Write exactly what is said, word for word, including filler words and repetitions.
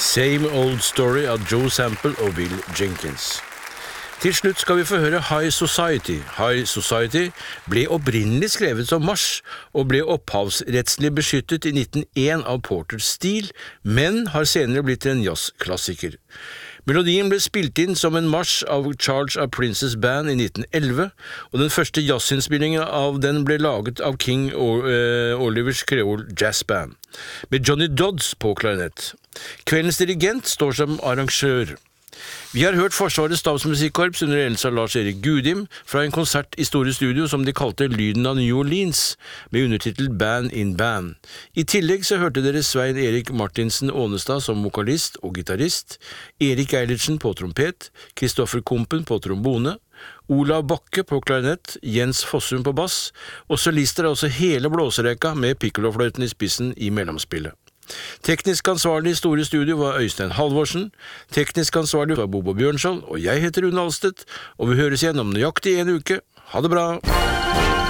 Same Old Story av Joe Sample og Will Jenkins. Til slutt skal vi få høre High Society. High Society ble opprinnelig skrevet som marsj og ble opphavsrettslig beskyttet i nitten oh én av Porter Steele, men har senere blitt en jazzklassiker. Melodien ble spilt inn som en marsj av Charge of Princes Band i nitten elleve, og den første jazzinnspillingen av den ble laget av King Olivers Creole Jazz Band, med Johnny Dodds på klarinett. Kveldens dirigent står som arrangør. Vi har hørt Forsvarets stabsmusikkorps under ledelse av Lars-Erik Gudim fra en konsert i Store Studio som de kalte Lyden av New Orleans, med undertitel Band in Band. I tillegg så hørte dere Svein Erik Martinsen Ånestad som vokalist og gitarist, Erik Eilertsen på trompet, Kristoffer Kumpen på trombone, Olav Bakke på klarinett, Jens Fossum på bass, og solister er også hele blåserekka med piccolofløyten i spissen i mellomspillet. Teknisk ansvarlig i Store Studio var Øystein Halvorsen, teknisk ansvarlig var Bobo Bjørnskjold, og jeg heter Rune Alstedt, og vi høres igjen om nøyaktig en uke. Ha det bra!